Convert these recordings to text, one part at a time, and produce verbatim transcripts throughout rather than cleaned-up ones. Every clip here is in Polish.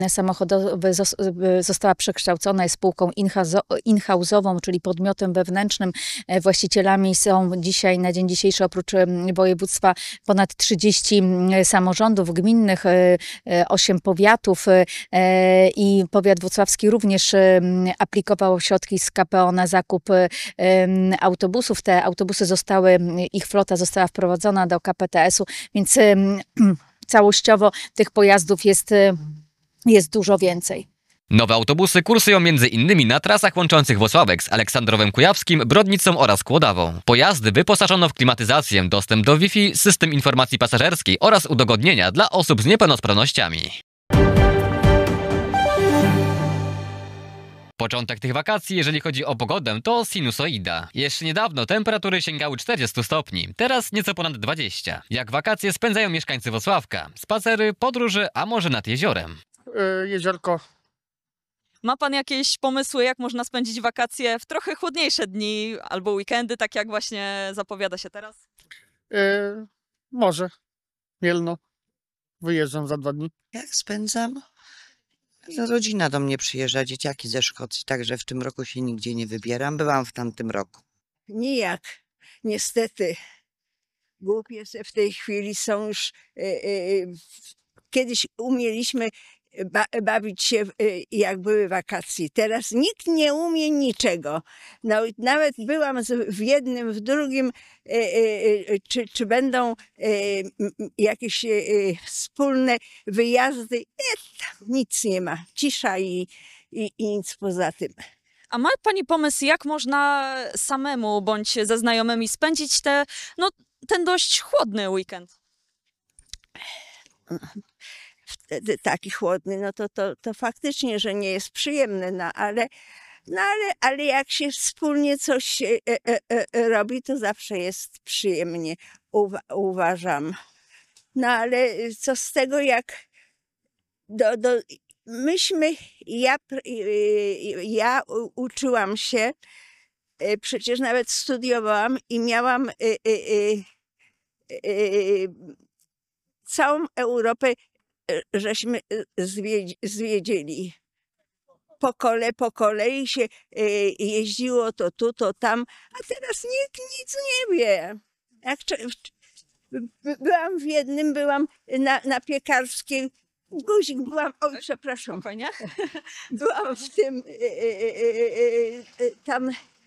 samochodowy została przekształcona, jest spółką in-house'ową, czyli podmiotem wewnętrznym. Właścicielami są dzisiaj, na dzień dzisiejszy, oprócz województwa, ponad trzydzieści samorządów gminnych, osiem powiatów i powiat włocławski również aplikował środki z K P O na zakup autobusów. Te autobusy zostały, ich flota została wprowadzona do K P T S u, więc całościowo tych pojazdów jest jest dużo więcej. Nowe autobusy kursują między innymi na trasach łączących Włocławek z Aleksandrowem Kujawskim, Brodnicą oraz Kłodawą. Pojazdy wyposażono w klimatyzację, dostęp do Wi-Fi, system informacji pasażerskiej oraz udogodnienia dla osób z niepełnosprawnościami. Początek tych wakacji, jeżeli chodzi o pogodę, to sinusoida. Jeszcze niedawno temperatury sięgały czterdziestu stopni, teraz nieco ponad dwudziestu. Jak wakacje spędzają mieszkańcy Włocławka? Spacery, podróże, a może nad jeziorem? Yy, jeziorko. Ma pan jakieś pomysły, jak można spędzić wakacje w trochę chłodniejsze dni albo weekendy, tak jak właśnie zapowiada się teraz? Yy, może. Mielno. Wyjeżdżam za dwa dni. Jak spędzam? No, rodzina do mnie przyjeżdża, dzieciaki ze Szkocji, także w tym roku się nigdzie nie wybieram. Byłam w tamtym roku. Nijak. Niestety. Głupie w tej chwili są już... Yy, yy, kiedyś umieliśmy ba bawić się, yy, jak były wakacje. Teraz nikt nie umie niczego. No, nawet byłam w jednym, w drugim, yy, yy, czy, czy będą yy, jakieś yy, wspólne wyjazdy. Nie, tam nic nie ma. Cisza i, i, i nic poza tym. A ma pani pomysł, jak można samemu bądź ze znajomymi spędzić te, no, ten dość chłodny weekend? Wtedy taki chłodny, no to, to, to faktycznie, że nie jest przyjemne, no ale, no ale, ale jak się wspólnie coś e, e, e, robi, to zawsze jest przyjemnie, uwa uważam. No ale co z tego, jak do, do, myśmy, ja, ja uczyłam się, przecież nawet studiowałam i miałam całą Europę żeśmy zwiedzili. Po kole, po kolei się jeździło to tu, to tam, a teraz nikt nic nie wie. Jak, byłam w jednym, byłam na, na Piekarskiej, guzik, byłam, oj przepraszam, Fajnie? byłam w tym, tam,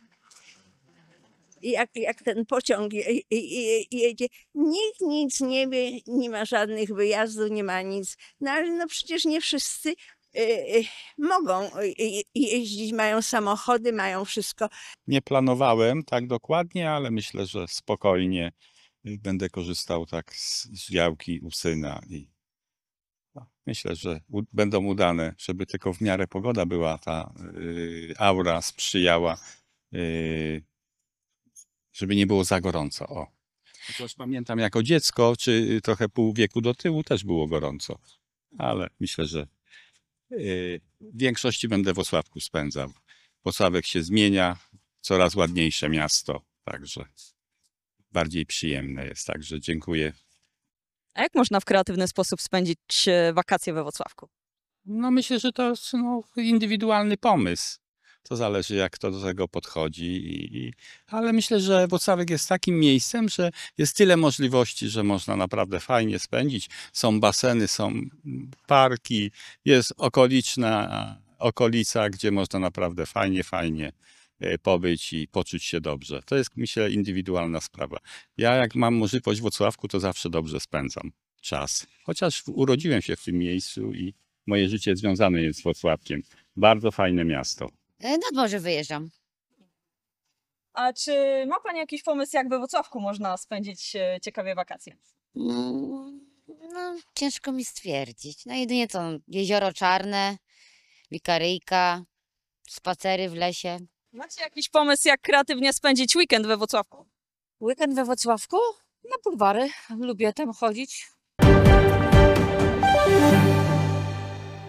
jak, jak ten pociąg jedzie, nikt nic nie wie, nie ma żadnych wyjazdów, nie ma nic. No ale no przecież nie wszyscy mogą jeździć, mają samochody, mają wszystko. Nie planowałem tak dokładnie, ale myślę, że spokojnie będę korzystał tak z, z działki u syna i no, myślę, że u, będą udane, żeby tylko w miarę pogoda była, ta y, aura sprzyjała, y, żeby nie było za gorąco. O. Chociaż pamiętam jako dziecko, czy trochę pół wieku do tyłu też było gorąco, ale myślę, że y, w większości będę w Włocławku spędzał. Włocławek się zmienia, coraz ładniejsze miasto, także bardziej przyjemne jest, także dziękuję. A jak można w kreatywny sposób spędzić wakacje we Włocławku? No myślę, że to jest no, indywidualny pomysł. To zależy, jak kto do tego podchodzi. I, ale myślę, że Włocławek jest takim miejscem, że jest tyle możliwości, że można naprawdę fajnie spędzić. Są baseny, są parki, jest okoliczna okolica, gdzie można naprawdę fajnie, fajnie pobyć i poczuć się dobrze. To jest, myślę, indywidualna sprawa. Ja jak mam możliwość w Włocławku, to zawsze dobrze spędzam czas. Chociaż urodziłem się w tym miejscu i moje życie związane jest z Włocławkiem. Bardzo fajne miasto. Nad morze wyjeżdżam. A czy ma pani jakiś pomysł, jak we Włocławku można spędzić ciekawie wakacje? No, ciężko mi stwierdzić. No jedynie to jezioro Czarne, Wikaryjka, spacery w lesie. Macie jakiś pomysł, jak kreatywnie spędzić weekend we Włocławku? Weekend we Włocławku? Na bulwary. Lubię tam chodzić.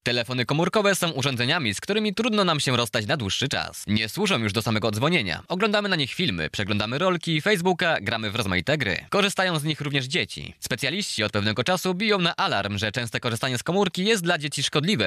Telefony komórkowe są urządzeniami, z którymi trudno nam się rozstać na dłuższy czas. Nie służą już do samego dzwonienia. Oglądamy na nich filmy, przeglądamy rolki, Facebooka, gramy w rozmaite gry. Korzystają z nich również dzieci. Specjaliści od pewnego czasu biją na alarm, że częste korzystanie z komórki jest dla dzieci szkodliwe